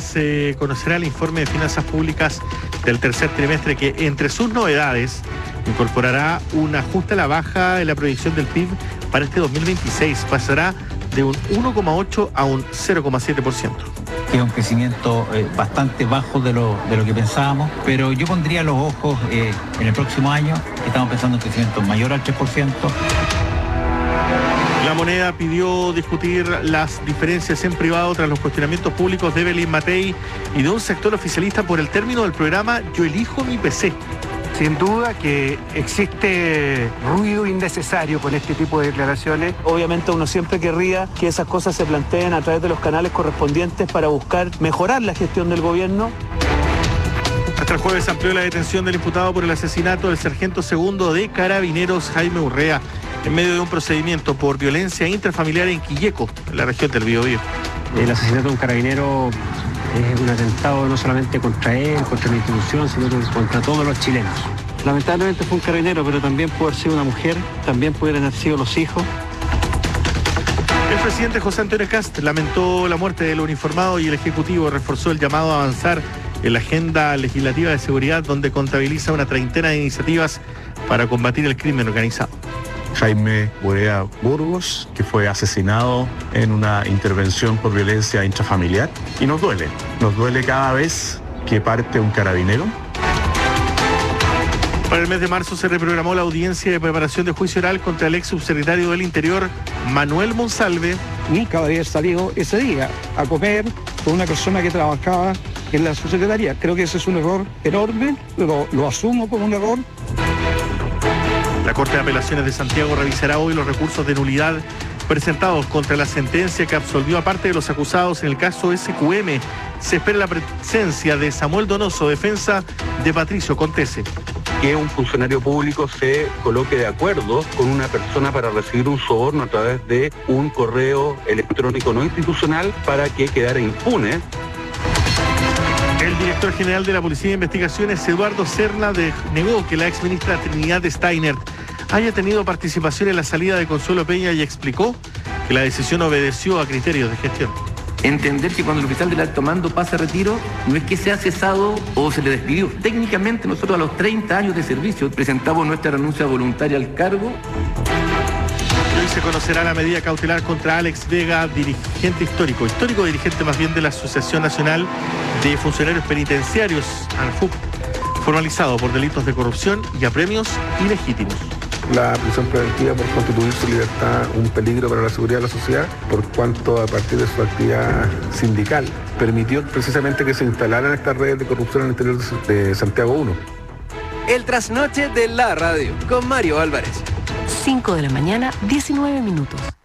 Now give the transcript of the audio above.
se conocerá el informe de finanzas públicas del tercer trimestre, que entre sus novedades incorporará un ajuste a la baja en la proyección del PIB para este 2026. Pasará de un 1,8 a un 0,7%. Es un crecimiento bastante bajo de lo que pensábamos, pero yo pondría los ojos en el próximo año, que estamos pensando en crecimiento mayor al 3%. La Moneda pidió discutir las diferencias en privado tras los cuestionamientos públicos de Evelyn Matei y de un sector oficialista por el término del programa Yo elijo mi PC. Sin duda que existe ruido innecesario con este tipo de declaraciones. Obviamente uno siempre querría que esas cosas se planteen a través de los canales correspondientes para buscar mejorar la gestión del gobierno. Hasta el jueves amplió la detención del imputado por el asesinato del sargento segundo de Carabineros, Jaime Urrea, en medio de un procedimiento por violencia intrafamiliar en Quilleco, en la región del Biobío. El asesinato de un carabinero es un atentado no solamente contra él, contra la institución, sino contra todos los chilenos. Lamentablemente fue un carabinero, pero también pudo haber sido una mujer, también pudieran haber sido los hijos. El presidente José Antonio Kast lamentó la muerte del uniformado y el Ejecutivo reforzó el llamado a avanzar en la agenda legislativa de seguridad, donde contabiliza una treintena de iniciativas para combatir el crimen organizado. Jaime Urrea Burgos, que fue asesinado en una intervención por violencia intrafamiliar. Y nos duele cada vez que parte un carabinero. Para el mes de marzo se reprogramó la audiencia de preparación de juicio oral contra el ex subsecretario del Interior, Manuel Monsalve. Nunca había salido ese día a comer con una persona que trabajaba en la subsecretaría. Creo que ese es un error enorme, lo asumo como un error. La Corte de Apelaciones de Santiago revisará hoy los recursos de nulidad presentados contra la sentencia que absolvió a parte de los acusados en el caso SQM. Se espera la presencia de Samuel Donoso, defensa de Patricio Contese. Que un funcionario público se coloque de acuerdo con una persona para recibir un soborno a través de un correo electrónico no institucional para que quedara impune. El director general de la Policía de Investigaciones, Eduardo Serna, negó que la exministra Trinidad Steiner haya tenido participación en la salida de Consuelo Peña y explicó que la decisión obedeció a criterios de gestión. Entender que cuando el oficial del alto mando pasa a retiro, no es que sea cesado o se le despidió. Técnicamente nosotros a los 30 años de servicio presentamos nuestra renuncia voluntaria al cargo. Hoy se conocerá la medida cautelar contra Alex Vega, dirigente histórico dirigente más bien de la Asociación Nacional de Funcionarios Penitenciarios, ANFUP, formalizado por delitos de corrupción y apremios ilegítimos. La prisión preventiva por constituir su libertad un peligro para la seguridad de la sociedad, por cuanto a partir de su actividad sindical permitió precisamente que se instalaran estas redes de corrupción en el interior de Santiago 1. El trasnoche de la radio con Mario Álvarez. 5 de la mañana, 19 minutos.